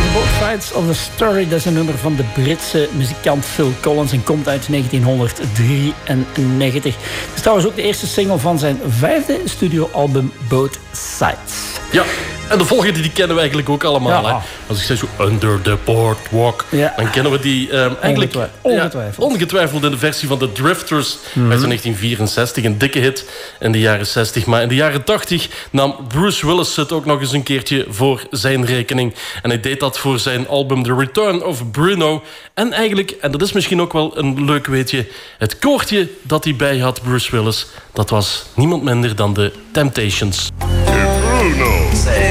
Both Sides of the Story, dat is een nummer van de Britse muzikant Phil Collins en komt uit 1993. Het is trouwens ook de eerste single van zijn 5e studioalbum Both Sides. Ja, en de volgende die kennen we eigenlijk ook allemaal. Ja. Hè? Als ik zeg zo Under the Boardwalk, dan kennen we die eigenlijk ongetwijfeld in de versie van de Drifters uit 1964. Een dikke hit in de jaren 60. Maar in de jaren 80 nam Bruce Willis het ook nog eens een keertje voor zijn rekening. En hij deed dat voor zijn album The Return of Bruno. En eigenlijk, en dat is misschien ook wel een leuk weetje, het koortje dat hij bij had, Bruce Willis, dat was niemand minder dan de Temptations. Bruno.